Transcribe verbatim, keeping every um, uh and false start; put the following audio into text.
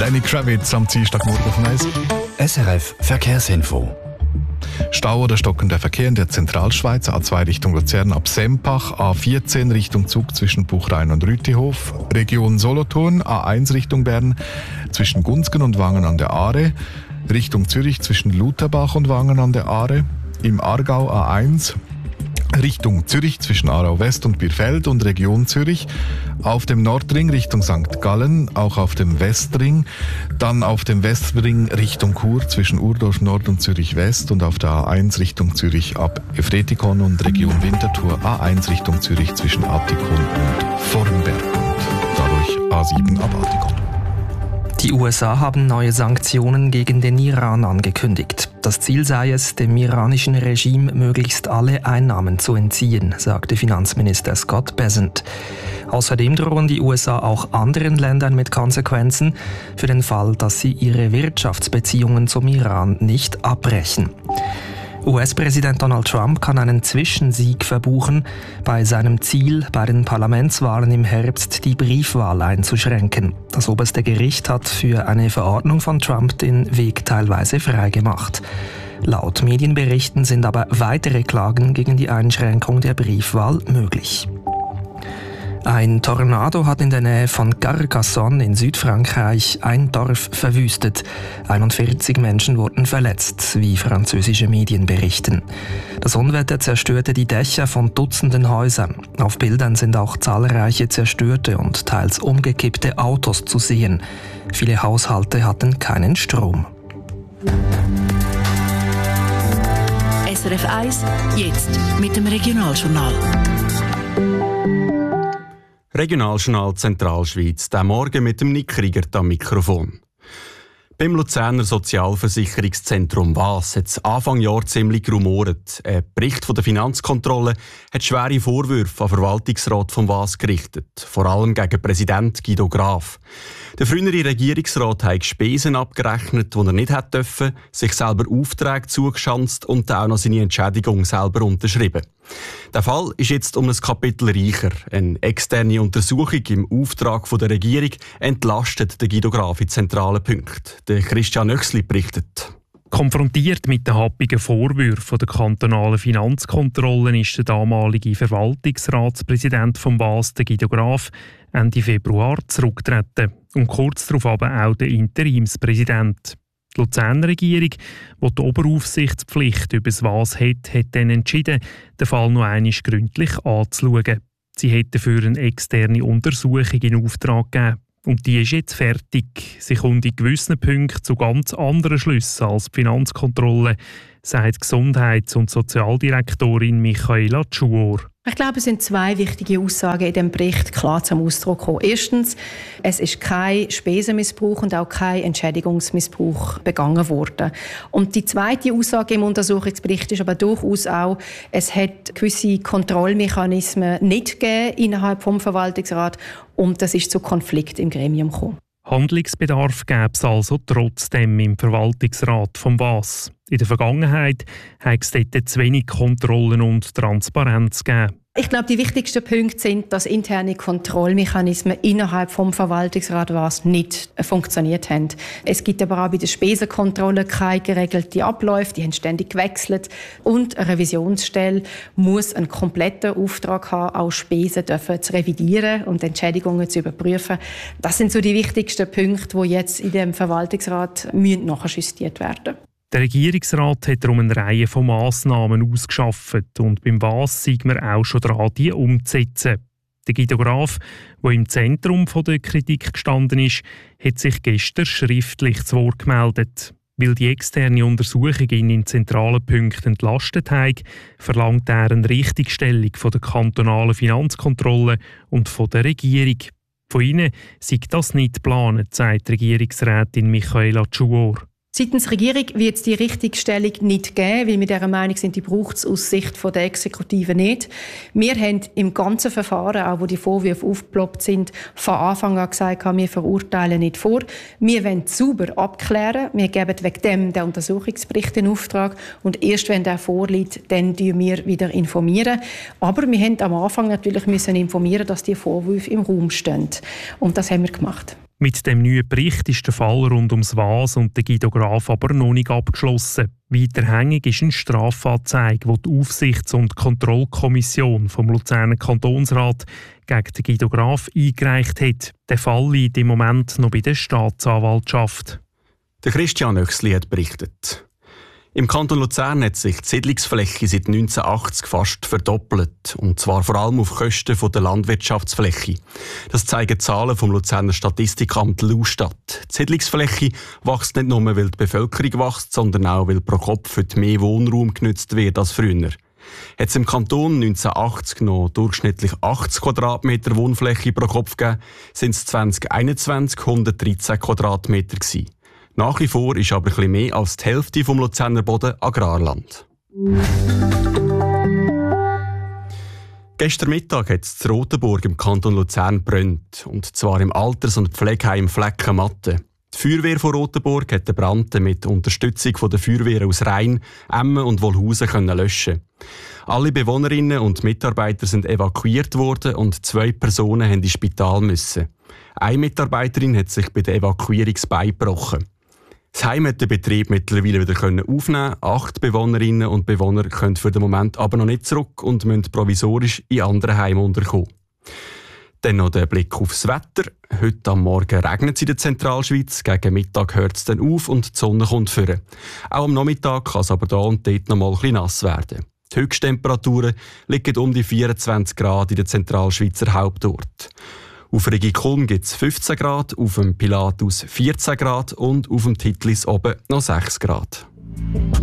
Lenny Kravitz am Dienstagmorgen auf Eis. S R F Verkehrsinfo. Stau oder stockender Verkehr in der Zentralschweiz, A zwei Richtung Luzern ab Sempach, A vierzehn Richtung Zug zwischen Buchrain und Rütihof, Region Solothurn, A eins Richtung Bern zwischen Gunzgen und Wangen an der Aare, Richtung Zürich zwischen Lutherbach und Wangen an der Aare, im Aargau A eins, Richtung Zürich zwischen Aarau West und Bierfeld und Region Zürich, auf dem Nordring Richtung Sankt Gallen, auch auf dem Westring, dann auf dem Westring Richtung Chur zwischen Urdorf Nord und Zürich West und auf der A eins Richtung Zürich ab Efretikon und Region Winterthur, A eins Richtung Zürich zwischen Attikon und Vornberg und dadurch A sieben ab Attikon. Die U S A haben neue Sanktionen gegen den Iran angekündigt. Das Ziel sei es, dem iranischen Regime möglichst alle Einnahmen zu entziehen, sagte Finanzminister Scott Bessent. Außerdem drohen die U S A auch anderen Ländern mit Konsequenzen für den Fall, dass sie ihre Wirtschaftsbeziehungen zum Iran nicht abbrechen. U S-Präsident Donald Trump kann einen Zwischensieg verbuchen bei seinem Ziel, bei den Parlamentswahlen im Herbst die Briefwahl einzuschränken. Das oberste Gericht hat für eine Verordnung von Trump den Weg teilweise freigemacht. Laut Medienberichten sind aber weitere Klagen gegen die Einschränkung der Briefwahl möglich. Ein Tornado hat in der Nähe von Carcassonne in Südfrankreich ein Dorf verwüstet. einundvierzig Menschen wurden verletzt, wie französische Medien berichten. Das Unwetter zerstörte die Dächer von Dutzenden Häusern. Auf Bildern sind auch zahlreiche zerstörte und teils umgekippte Autos zu sehen. Viele Haushalte hatten keinen Strom. S R F eins, jetzt mit dem Regionaljournal. Regionaljournal Zentralschweiz, der Morgen mit dem Nick Krieger am Mikrofon. Beim Luzerner Sozialversicherungszentrum W A S hat es Anfang Jahr ziemlich gerumort. Ein Bericht von der Finanzkontrolle hat schwere Vorwürfe an den Verwaltungsrat vom W A S gerichtet, vor allem gegen Präsident Guido Graf. Der frühere Regierungsrat hat Spesen abgerechnet, die er nicht hätte dürfen, sich selber Aufträge zugeschanzt und auch noch seine Entschädigung selber unterschrieben. Der Fall ist jetzt um ein Kapitel reicher. Eine externe Untersuchung im Auftrag der Regierung entlastet den Guido Graf in zentralen Punkten. Der Christian Nöchsli berichtet. Konfrontiert mit den happigen Vorwürfen der kantonalen Finanzkontrollen ist der damalige Verwaltungsratspräsident vom W A S, der Guido Graf, Ende Februar zurückgetreten und kurz darauf aber auch der Interimspräsident. Die Luzerner Regierung, die die Oberaufsichtspflicht über das W A S hat, hat dann entschieden, den Fall noch einmal gründlich anzuschauen. Sie hat dafür eine externe Untersuchung in Auftrag gegeben. Und die ist jetzt fertig. Sie kommt in gewissen Punkten zu ganz anderen Schlüssen als die Finanzkontrolle, sagt Gesundheits- und Sozialdirektorin Michaela Tschuor. Ich glaube, es sind zwei wichtige Aussagen in dem Bericht klar zum Ausdruck gekommen. Erstens, es ist kein Spesenmissbrauch und auch kein Entschädigungsmissbrauch begangen worden. Und die zweite Aussage im Untersuchungsbericht ist aber durchaus auch, es hat gewisse Kontrollmechanismen nicht gegeben innerhalb vom Verwaltungsrat und das ist zu Konflikt im Gremium gekommen. Handlungsbedarf gäbe es also trotzdem im Verwaltungsrat vom W A S. In der Vergangenheit hat es dort zu wenig Kontrollen und Transparenz gegeben. Ich glaube, die wichtigsten Punkte sind, dass interne Kontrollmechanismen innerhalb vom Verwaltungsrat W A S nicht funktioniert haben. Es gibt aber auch bei der Spesenkontrolle keine geregelten Abläufe, die haben ständig gewechselt. Und eine Revisionsstelle muss einen kompletten Auftrag haben, auch Spesen dürfen zu revidieren und Entschädigungen zu überprüfen. Das sind so die wichtigsten Punkte, die jetzt in dem Verwaltungsrat nachjustiert werden müssen. Der Regierungsrat hat darum eine Reihe von Massnahmen ausgeschafft und beim W A S sind wir auch schon dran, die umzusetzen. Der Guido Graf, der im Zentrum der Kritik gestanden ist, hat sich gestern schriftlich zu Wort gemeldet. Weil die externe Untersuchung ihn in zentralen Punkten entlastet hat, verlangt er eine Richtigstellung von der kantonalen Finanzkontrolle und von der Regierung. Von ihnen sei das nicht geplant, sagt Regierungsrätin Michaela Tschuor. Seitens der Regierung wird es die Richtigstellung nicht geben, weil wir dieser Meinung sind, die braucht es aus Sicht der Exekutive nicht. Wir haben im ganzen Verfahren, auch wo die Vorwürfe aufgeploppt sind, von Anfang an gesagt, wir verurteilen nicht vor. Wir wollen sauber abklären. Wir geben wegen dem den Untersuchungsbericht in Auftrag und erst wenn der vorliegt, dann informieren wir wieder informieren. Aber wir haben am Anfang natürlich müssen informieren, dass die Vorwürfe im Raum stehen. Und das haben wir gemacht. Mit dem neuen Bericht ist der Fall rund ums Was und den Guido Graf aber noch nicht abgeschlossen. Weiterhängig ist eine Strafanzeige, die die Aufsichts- und Kontrollkommission vom Luzerner Kantonsrat gegen den Guido Graf eingereicht hat. Der Fall liegt im Moment noch bei der Staatsanwaltschaft. Der Christian Oechsli hat berichtet. Im Kanton Luzern hat sich die Siedlungsfläche seit neunzehnhundertachtzig fast verdoppelt. Und zwar vor allem auf Kosten der Landwirtschaftsfläche. Das zeigen Zahlen vom Luzerner Statistikamt Lustat. Die Siedlungsfläche wächst nicht nur, weil die Bevölkerung wächst, sondern auch, weil pro Kopf heute mehr Wohnraum genutzt wird als früher. Hat es im Kanton neunzehnhundertachtzig noch durchschnittlich achtzig Quadratmeter Wohnfläche pro Kopf gegeben, sind es zwanzig einundzwanzig hundertdreizehn Quadratmeter gewesen. Nach wie vor ist aber ein bisschen mehr als die Hälfte vom Luzerner Boden Agrarland. Gestern Mittag hat es in Rotenburg im Kanton Luzern gebrannt, und zwar im Alters- und Pflegeheim Fleckenmatte. Die Feuerwehr von Rotenburg hat den Brand mit Unterstützung von der Feuerwehr aus Rhein, Emmen und Wolhusen können löschen. Alle Bewohnerinnen und Mitarbeiter sind evakuiert worden und zwei Personen mussten ins Spital müssen. Eine Mitarbeiterin hat sich bei der Evakuierung das Bein gebrochen. Das Heim hat den Betrieb mittlerweile wieder aufnehmen. Acht Bewohnerinnen und Bewohner können für den Moment aber noch nicht zurück und müssen provisorisch in anderen Heimen unterkommen. Dann noch der Blick aufs Wetter. Heute am Morgen regnet es in der Zentralschweiz. Gegen Mittag hört es dann auf und die Sonne kommt vor. Auch am Nachmittag kann es aber da und dort noch mal ein bisschen nass werden. Die Höchsttemperaturen liegen um die vierundzwanzig Grad in der Zentralschweizer Hauptort. Auf Regikulm gibt es fünfzehn Grad, auf dem Pilatus vierzehn Grad und auf dem Titlis oben noch sechs Grad.